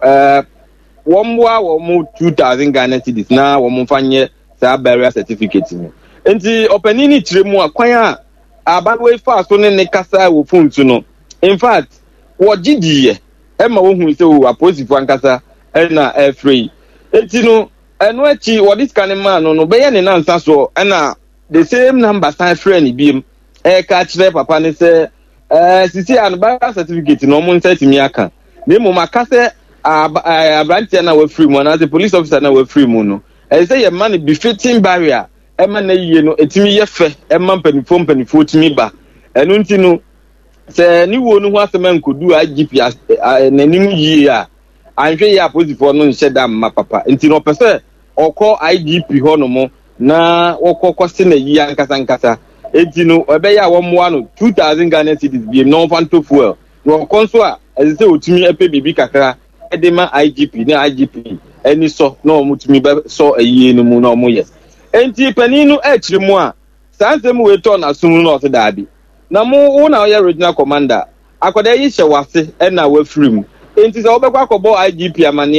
wo mu 2000 Ghana cedis na wo mu fanye sa barrier certificate ni enti opanini kiremu akwan a abawe fa so ne kasa wo funtu no in fact wo gidiye ema wo hu se wo apositive ankasa na free etinu eno achi what this kind man no be ye ne nansa so na the same number sign friend biem ka kire papa ne se sisi an barrier certificate no mo nsa timi aka na mo makase abrantia na we free mo na the police officer na we free mo no say your man be fitting barrier ema na yiye no etimi ye fe ema mpanifo timi ba eno ntinu se ni wo no ho asema nkodu IGP nanim yiye a anhwe ya positive no nhyɛ da ma papa nti no pese okɔ IGP ho no mo na okɔkɔ na yi ankasa enti no obeya wo moa no 2000 Ghana cedis bi no fanto fuel no konso a ɛsɛ otumi epe bibi kakra edema IGP na IGP eni so na omutumi be so ayie no mu na omoye enti pani no akire mu a sansem we to na sum no ɔtedaabi na mo na oya regional commander akoda yi hye wase na we free mu enti sɛ obekwa akɔbɔ IGP amane a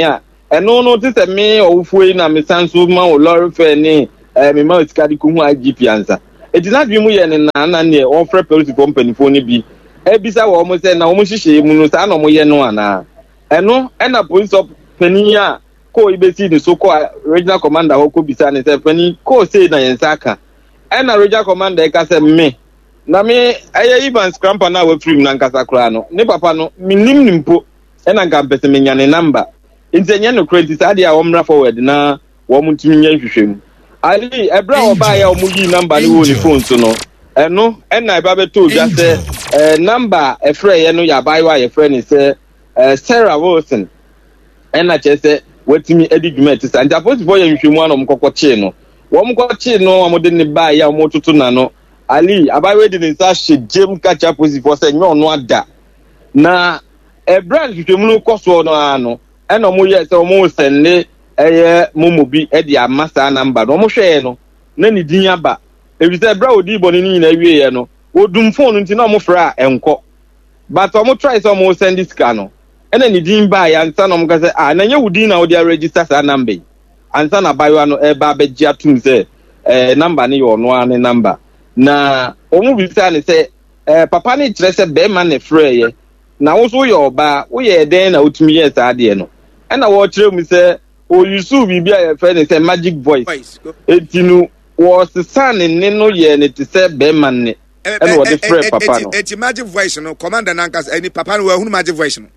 ɛno no te sɛ me ɔwofo yi na me san so ma wo lorry fare ne me ma osikadi ko hu IGP ansa eti na dwi mu yɛ ne na ne ɔfrɛ police companyfo ne bi ebisa wɔ mo sɛ na wɔn hyehyɛ mu no saa na wɔn yɛ no ana ɛno ɛna police panin a ko ibesi ne so ko regional commander hɔ ko bisa ne sɛ panin ko sei na yɛn sa aka ɛna regional commander ka sɛ me na me ɛyɛ Ivan Scramper na wa film na nkasa kora no ne papa no minim nimpo ɛna nka mpɛsɛ menya ne number nti enye no credit ade a wɔmra forward na wɔn ntumi nya hwehwɛ mu ali ebra oba ya wɔn yi number ne wɔ ne phone so no ɛno ɛna eba beto dwa sɛ number ɛfrɛ yɛ no ya baiwa yɛ frɛ ne sɛ Sarah Wilson ɛna kyɛ sɛ watimi edi dwuma ti sa nti aposifo yɛ nhwɛ mu anom kɔkɔ kye no wɔn kɔ kye no wɔn de ne ba ya wɔn toto na no ali abaiwa di ne nsa hye gem catch aposifo sɛ nyɛ ɔno ada na brand hwehwɛ mu no kɔ so no ano ɛna ɔmo yɛ sɛ ɔmo sɛnde ɛyɛ momo bi ɛde ama saa number no ɔmo hwɛɛ no na ne din aba ebisɛ bra odi bɔne ne nyina wie yɛ no odum phone nti na ɔmo frɛ a ɛnkɔ but ɔmo try sɛ ɔmo send sika no ɛna ne din ba ya nsa na ɔmo ka sɛ na nyɛ wodi na ɔde register saa number yi ansa na bayo no ɛba abɛgye atum sɛ number ne yɛ ɔno a ne number na ɔmo bisa ne sɛ papa ne kyerɛ sɛ bɛrima ne frɛ yɛ na wo so yɛ ɔba wo yɛ den na wotumi yɛ saa deɛ no ɛna wɔkyerɛ mu sɛ oyusu bibi a yɛfrɛ ne sɛ magic voice eti no wɔsesa ne ne no yɛ ne te sɛ bɛrima ne ɛna wɔde frɛ papa no eti magic voice no commander nankasa ɛni papa no wɔahunu magic voice no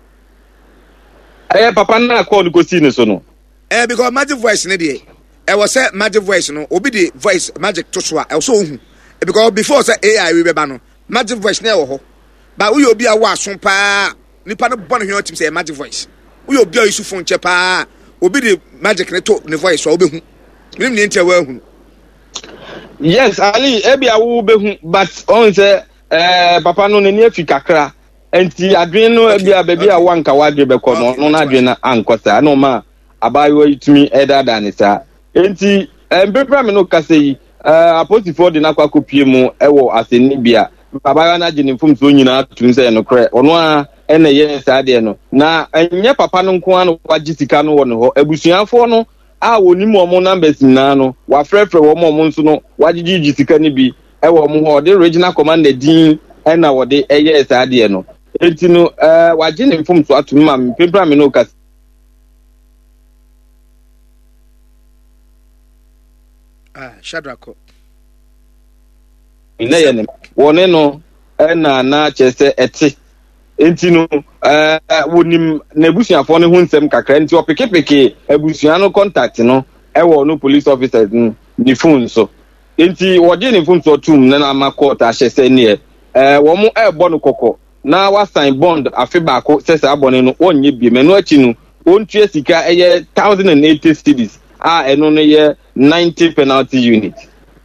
ɛyɛ papa no akɔ no kɔsi ne so no because magic voice ne deɛ ɛwɔ sɛ magic voice no obi de voice magic to so a ɛwɔ sɛ ohu because before sɛ AI we bɛba no magic voice ne ɛwɔ hɔ ba woyɛ obi a wɔ aso paa nipa no bɔ ne hwɛ ɔtim sɛ magic voice woyɛ obi a yisu phone kyɛ paa obi de magic ne to ne voice a wobɛhu minim ne ntia wahu yes ali ebi a wo bɛhu but on sɛ papa no n'ani afi kakra enti adwen no ebi a baabi a wanka wadwe bɛkɔ no no na adwen na ankɔ saa na ɔma abayewa yitumi ɛdada ne saa enti mpepra me no kasa yi aposifo de nakɔ akɔpie mu ɛwɔ asɛnni bia abayewa na agye ne mfom so nyinaa tum sɛ no korɛ ɔno a ɛna yɛ saa deɛ no na ɛnyɛ papa no nko ano wagye sika no wɔ ne hɔ abusuafoɔ no a wɔnim ɔmo numbers nyinaa no wafrɛfrɛ wɔn ɔmo nso no wagyegye sika no bi ɛwɔ ɔmo hɔ ɔde regional commander din ɛna wɔde ɛyɛ saa deɛ no eti no wagye ne mfom so atum ma mpempra me no kasa Shadrako ina yɛ ne wɔne no ɛna na kyɛ sɛ ɛte enti no wonim na abusuafoɔ no ho nsɛm kakra nti ɔpekepeke abusua no contact no ɛwɔ no police officers no ne phone so enti wɔgye ne phone so tum na ama court ahyɛ sɛ neɛ wɔn mo ɛbɔ no kɔkɔ na wasign bond afe baako sɛ saa bɔne no wɔnyɛ bi mɛno akyi no wɔntua sika ɛyɛ 1080 cedis a ɛno no yɛ 90 penalty unit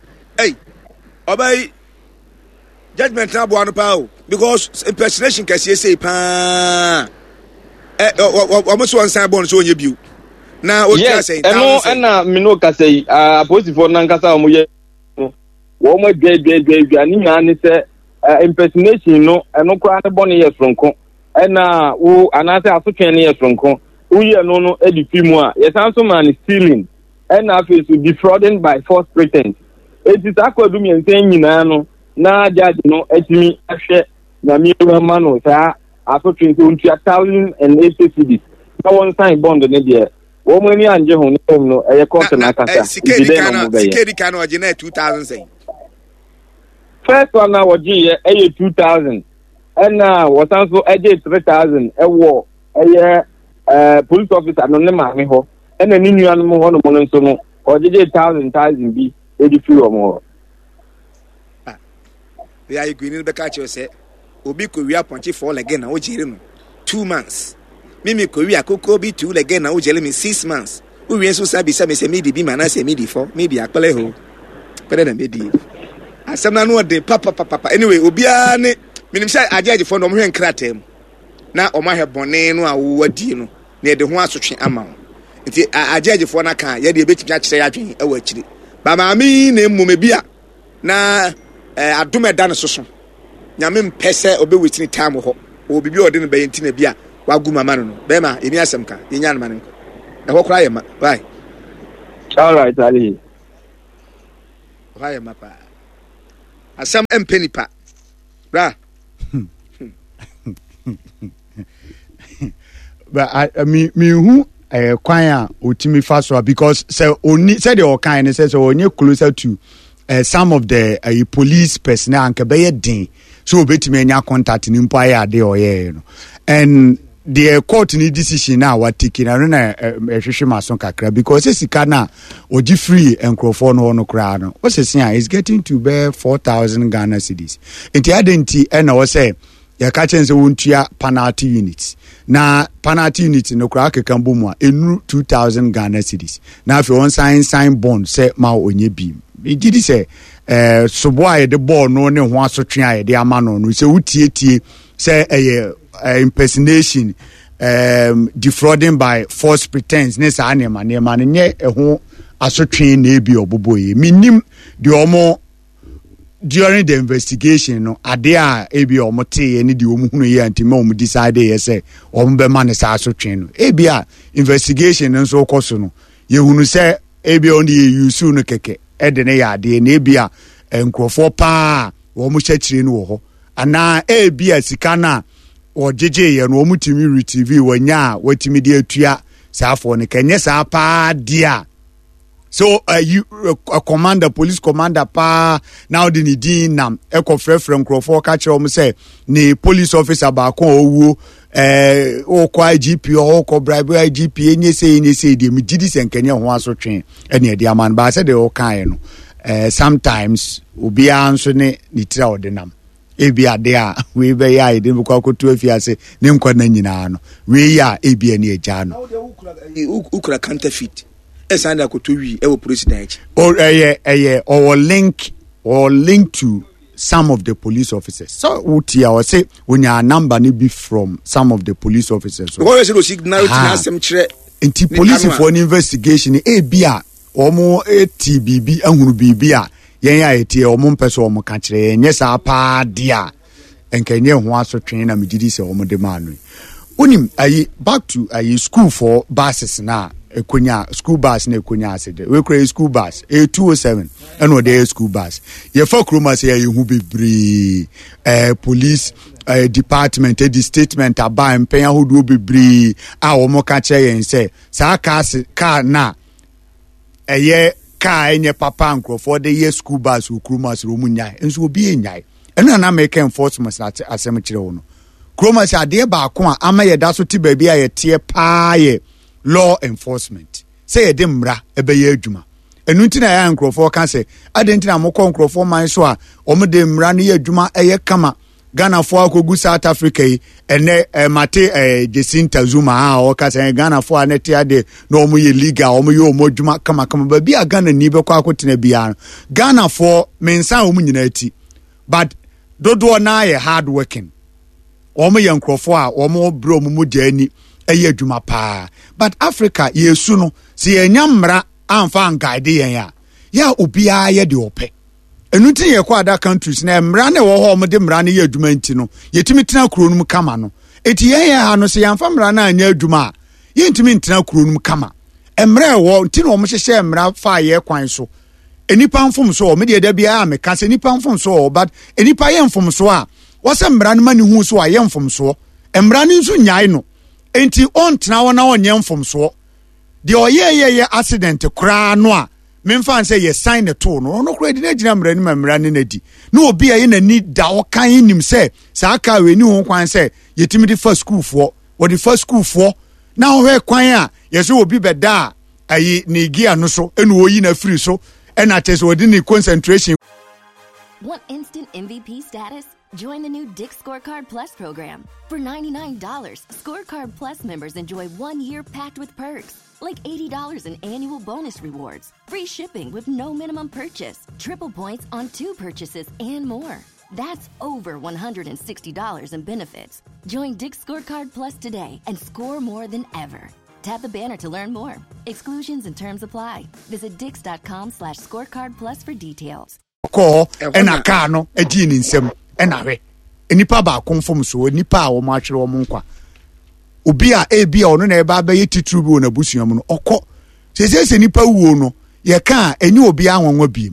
Obey judgment na bo anu pa o because impersonation kase say pa almost one sign born so onye biu na o try say na me no kase yi aposifo na nkasa o mo ye wo mo dwa ni nya ne se impersonation no eno kwa ne born ye fronko na wo anase asotwen ne ye fronko wo ye no edi film a ye san so man stealing na face defrauding by false pretense eti takwadu mi nsen nyina no na judge no etimi ahwe na mi ma no saa asotwe nso ntua 1080 cedis na one sign bond ne de wo mo ni anje ho ne no eye court na kasa sikedi kana oje na 2000 say first one na oje ye eye 2000 na wasan so eje 3000 ewo eye police officer no ne ma me ho na ni nua no mo ho no mo nso no oje 1000 bi edi free omo we are going to catch you say obi ko wi aponche fall again na o jere no 2 months mimi ko wi akoko bi 2 again na o jere me 6 months o wi so sabi say me say me di bi mana say me di 4 maybe akpele ho pere na me di asem na no de papa anyway obi a ne minim say ajaje fo no mo hwen kratem na o ma he bone no a wo wadi no na de ho asotwe ama nti ajaje fo na kan ye de betimi a kire ya dwen e wa kire ba maami na mmome bia na adome da ne soso nyame mpese obewitini time ho obibi ode ne bayenti na bia wagu mama no be ma eni asem ka yenya no mane ɛhɔ koraa yɛ ma why all right Ali why yɛ ma pa asɛm ɛmpɛ nipa bra but I mean who kwan a otimi fa so because say oni say the okan ne say onye closer to some of the police personnel and be din so obetimi anya contact ni mpo aye ade oye no and the court ni decision now what taking na ehwehwe maso kakra because sika na oji free enkrofo no no kra no what say is getting to bear 4,000 Ghana cedis enti adenti na wo say ya ka chen se wontua penalty units na penalty unit no kra akeka mbomu a enu 2,000 Ghana cedis na afi on sign bond say ma onye bi ejidi se sobo aye de ball no ne ho asotwe aye de ama no no se wutietie say impersonation defrauding by false pretense ne sa anema ne nye ho asotwe na ebi oboboye minim de omo during the investigation no ade a ebi omote ne de omuhunu ye antima omu decide ye say ombe ma ne sa asotwe no ebi a investigation nso koso no ye hunu say ebi on ye use no keke ede ne ya ade na ebi a enkrofo pa omu hyakire no wo ho ana ebi a sika na ojeje ye no omu timi retrieve wanya watimi de atua saafo ne kenye sa pa dia so you a commander police commander pa now the need nam ekofrefre nkrofo ka kire om say ni police officer ba ko owu o kwa IGP o ko bribe IGP enye say de mi didi senkenye ho asotwe ene de aman ba say de o kan no sometimes obi anso ne tira odinam ebi ade a we be ya ide ko akotu afiase ne nkwa na nyina no we ya ebi ani eja no ukura counterfeit esanda akotu wi e president or link to some of the police officers so utia or say when your number ni be from some of the police officers so what is the signal to asem kire enti police for an investigation ebi a omo TBB ahunu bibi a yen ya etie omo mpese omo ka kire enye sa pa dia enkenye ho asotwe na megidi se omo de manu unim ayi back to ayi school for buses na ekonya school bus na ekonya asede we kra school bus A207 eno de school bus ye fa kroma se ye hu bebre police department the statement aba mpen ahodo bebre a wo mo ka kire yen se sa car na eye car enye papa nkrofo de ye school bus okroma se ro munya enso obi enyai eno na make enforcement na asem kire wo no kroma se ade ba ko a ama ye da so ti ba bia ye tie pa ye law enforcement say ye dem mra ebe ye adwuma enu nti na ya nkrofo ka se adenti na mokọ nkrofo man so a omo de mra ne ye adwuma eye kama Ghana fo akogu South Africa yi ene mate Jacinta Zuma a o ka se Ghana fo anete ade na omo ye legal omo ye omo adwuma kama ba bia Ghana ni be kwa akotena bia Ghana fo mensa omo nyina ati but dodo na ye hard working omo ye nkrofo a omo bro omo jani eye adwuma pa but Africa yesu no se yenya mra amfa guide yen ya obia ye de ope enu tin ye kwa other countries na mra na wo ho mo de mra na ye adwuma nti no yetimi tena kuro num kama no eti yen ha no se yamfa mra na anya adwuma ye ntimi ntena kuro num kama emra wo nti no mo hyehye mra fa ye kwan so enipa mfom so me de da bia me ka se enipa mfom so but enipa ye mfom so a wo se mra no mani hu so a ye mfom so emra no nso nyae no enti on tena wona onye mfom so de oye accident kra no a memfa say ye sign the to no kra di na gina mra ni mamra ni nadi na obi aye na ni da o kan nim say sa ka we ni ho kwan say yetimi di first school for what the first school for now we kwan a ye so obi beda ayi ni gia no so enu oyi na free so and at so odi ni concentration. Want instant MVP status? Join the new Dick's Scorecard Plus program. For $99, Scorecard Plus members enjoy 1 year packed with perks, like $80 in annual bonus rewards, free shipping with no minimum purchase, triple points on 2 purchases, and more. That's over $160 in benefits. Join Dick's Scorecard Plus today and score more than ever. Tap the banner to learn more. Exclusions and terms apply. Visit dix.com/scorecardplus for details. Ko ena car no edi ni nsem ena hwe enipa ba konfom so enipa a wo ma hwere wo nkwa obi a ebi a ɔno na ɛba abɛyɛ titiri bi wɔ n'abusua mu no ɔkɔ sese nipa wuo no yɛka ɛnyɛ obi anwanwa biem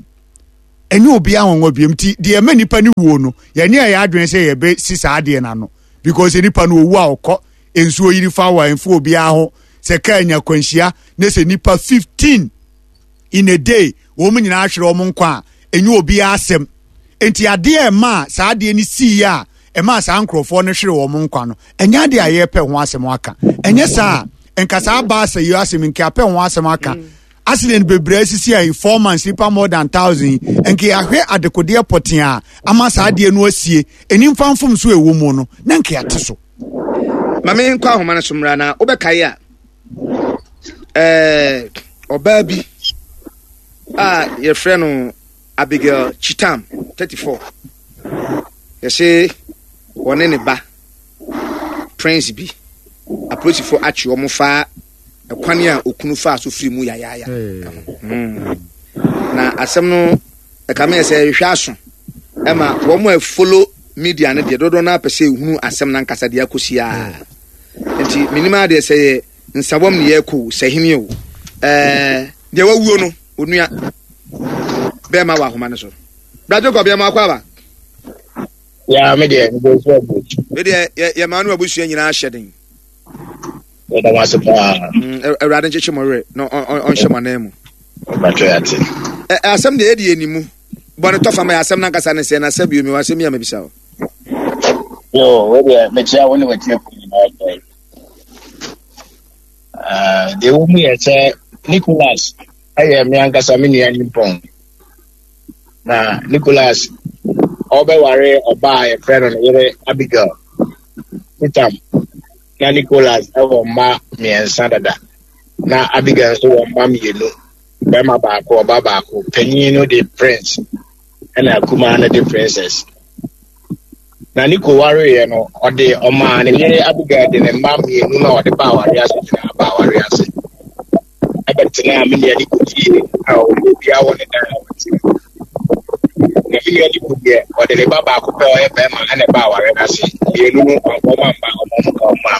ti deɛ ɛmɛ nipa ni wuo no yɛnyɛ ɛyɛ adwene sɛ yɛbɛ si saa adeɛ n'ano because nipa no owu a ɔkɔ nsuo yiri fa wa mfo obi aho sɛ kaa nya kwanhyia na sɛ nipa 15 in a day wɔn nyinaa ahwere wɔn nkwa a ɛnyɛ obi asɛm enti adeɛ ɛma saa adeɛ ni sii a ɛma saa nkurɔfoɔ no hwere wɔn nkwa no ɛnyɛ adeɛ a yɛpɛ ho asɛm aka ɛnyɛ saa nkasa aba asɛ yɛ asɛm nke apɛ ho asɛm aka accident bebree sisi a 4 months nipa more than 1,000 nke ahwɛ adekodeɛ pɔten a ama saa adeɛ no asie ɛni mfamfom so ɛwɔ mu no na nke ate so mame nkɔ ahoma no so mmra na wobɛkae a ɔbaa bi a yɛfrɛ no Abigail Chitam 34 yɛsɛ wɔne ne ba Prince bi apolisifoɔ akye wɔn fa ɛkwan a okunu fa so firi mu yayaya na asɛm no ɛkame sɛ hwɛ aso ɛma wɔn a follow media no deɛ dodo na apɛsɛ ehunu asɛm na nkasa deɛ akosi a nti minima deɛ sɛ nsabɔm ne yɛkɔ sɛhini o deɛ wawuo no onua bɛma wa ahoma no so brajo kɔ bɛma akɔ aba ya me deɛ yɛ ma no abusua nyinaa hyɛ den da wase pa awurade nkyekye mɔwerɛ na ɔnhyɛ mɔnan mu batwa yate asɛm deɛ ɛdi animu bɔne tɔfa ma yɛ asɛm na nkasa ne sɛ na sɛ biom asɛm yɛ mabisa wo yo we deɛ mekyia wo ne watie ko nyinaa deɛ wo mu yɛ sɛ Nicholas ɛyɛ me ankasa me nua nimpɔn na Nicholas ɔbɛware ɔbaa a yɛfrɛ no ne yere Abigail Chitam na Nicholas ɛwɔ mma mmiɛnsa dada na Abigail nso wɔ mma mmienu bɛrima baako ɔba baako panyin no de Prince ɛna akumaa no de Princess na Nico wareɛ no ɔde ɔmaa ne yere Abigail de ne mma mmienu na ɔde ba aware ase gyina ba aware ase ɛbɛtena a menea Nico fie a obi a wɔ ne dan a wɔte na menea Nico deɛ ɔde ne ba baako pɛ ɔyɛ bɛrima ɛna ba aware ase mmienu no ɔmɔma mba ɔmɔmo ka ɔmaa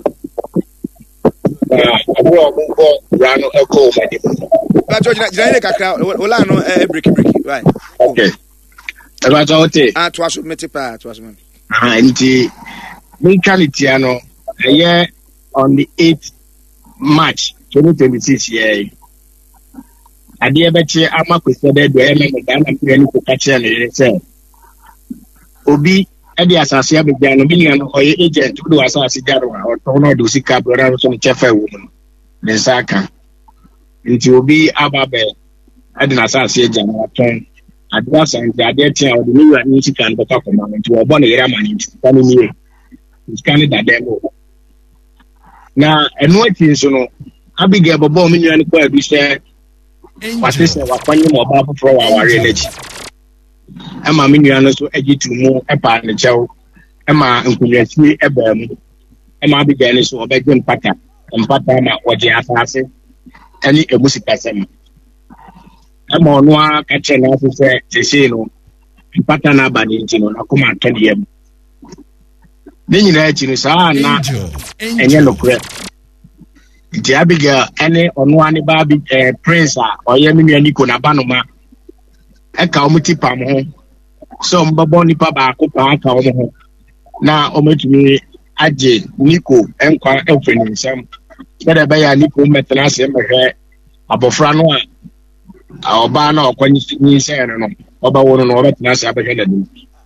na aburo ɔmokɔ wura no ɛkɔ ɔmadi mu brajo gyina ne kakra ola no break right okay ɛbɛtɔ wote toa so mete paa toa so nti menka ne tia no ɛyɛ on the 8th March 2026 yɛ adeɛ bɛkye ama kwesɛ dɛ do ɛyɛ me da na mmerɛ ne ko ka kyerɛ ne yere sɛ obi ɛde asase abɛgya no menua no ɔyɛ agent wode asase gya no a ɔtɔ no ɔde sika brɔda no so no kyɛfa wɔ mu no ne nsa aka nti obi aba bɛ ɛde n'asase agya no atɔn adeɛ asante adeɛ tea ɔde ne wura ne sika no bɛka kɔma no nti wɔbɔ ne yere ama ne nti sika no nie sika no dada mu na ɛno akyi nso no Abigail bɔbɔ me nua no kɔ adu sɛ wate sɛ wakwanye ma ɔbaa foforɔ wɔ awareɛ no akyi ɛma me nua no so agye to mu ɛpaa ne kyɛw ɛma nkonnwasie ɛbaa mu ɛma Abigail no so ɔbɛgye mpata ma wɔgye asase ɛne ɛmu sikasɛm ɛma ɔno a ka kyerɛ no ase sɛ sesei no mpata no aba ne nti no nakoma atɔ ne yam ne nyinaa akyi no saa na ɛnyɛ nokorɛ nti Abigail ɛne ɔno a ne ba Prince a ɔyɛ me nua Nico n'aba no ma ɛka ɔmo ti pam ho sɛ ɔmo bɛbɔ nipa baako paa ka ɔmo ho na ɔmo atumi agye Nico nkwa ɛfiri ne nsam sɛdeɛ ɛbɛyɛ a Nico mmɛtena ase mmɛhwɛ abɔfra no a ɔbaa na ɔkɔ nyinsɛn no ɔbɛwo no na ɔbɛtena ase abɛhwɛ n'anim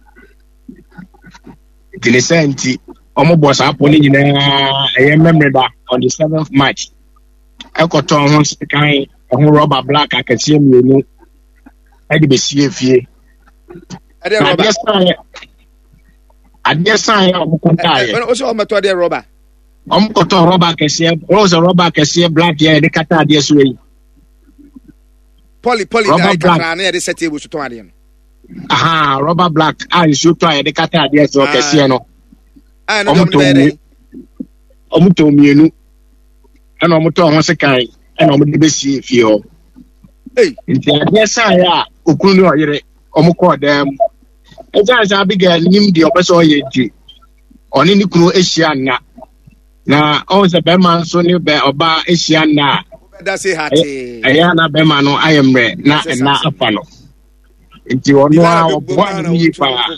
nti ne sɛ nti ɔmo bɔ saa apɔ no nyinaa ɛyɛ mmɛmmerɛ da on the 7th March ɛkɔtɔ ho sekan ɛho rɔba black akɛseɛ mmienu ɛde bɛsie fie adeɛ san yɛ ɔmo kɔtaeɛ ɔsɛ ɔmɛtɔ deɛ rɔba ɔmo kɔtɔ rɔba akɛseɛ rɔba akɛseɛ black yɛ yɛde kata adeɛ so yi Poly da ikatra na yɛde set table so tɔn adeɛ no rɔba black a nsuo tɔ a yɛde kata adeɛ so kɛseɛ no ɔmo tɔ mmienu ɛna ɔmo tɔ ho sekan ɛna ɔmo de bɛsie fie hɔ nti adeɛ san yɛ a okunu ne ɔyere ɔmo kɔɔ dan mu ɛgya sɛ Abigail nim deɛ ɔpɛ sɛ ɔyɛ nti ɔne ne kunu ahyia nna na ɔwɔ sɛ bɛrima nso ne ɔbaa ahyia nna a ɛyɛ na bɛrima no ayɛ mmerɛ na ɛna afa no nti ɔno a ɔboa no yie paa